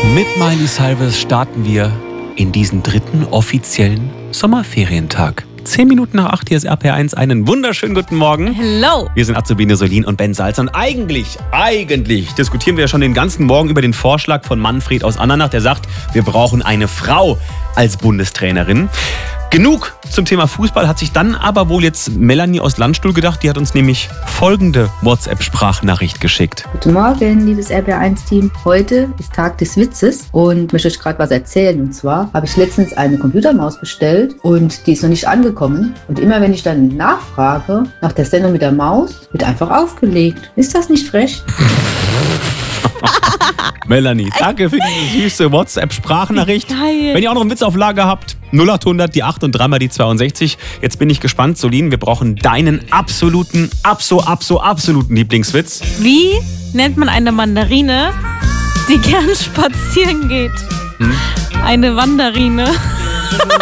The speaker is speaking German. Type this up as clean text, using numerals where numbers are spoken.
Mit Miley Cyrus starten wir in diesen dritten offiziellen Sommerferientag. 10 Minuten nach 8, hier ist RPR1. Einen wunderschönen guten Morgen. Hello. Wir sind Azubine Solin und Ben Salzer. Und eigentlich diskutieren wir ja schon den ganzen Morgen über den Vorschlag von Manfred aus Andernach, der sagt, wir brauchen eine Frau als Bundestrainerin. Genug zum Thema Fußball, hat sich dann aber wohl jetzt Melanie aus Landstuhl gedacht. Die hat uns nämlich folgende WhatsApp-Sprachnachricht geschickt. Guten Morgen, liebes RPR1-Team. Heute ist Tag des Witzes und ich möchte euch gerade was erzählen. Und zwar habe ich letztens eine Computermaus bestellt und die ist noch nicht angekommen. Und immer wenn ich dann nachfrage nach der Sendung mit der Maus, wird einfach aufgelegt. Ist das nicht frech? Melanie, danke für diese süße WhatsApp-Sprachnachricht. Geil. Wenn ihr auch noch einen Witz auf Lager habt, 0800, die 8 und 3 mal die 62. Jetzt bin ich gespannt, Solin, wir brauchen deinen absoluten Lieblingswitz. Wie nennt man eine Mandarine, die gern spazieren geht? Eine Wanderine.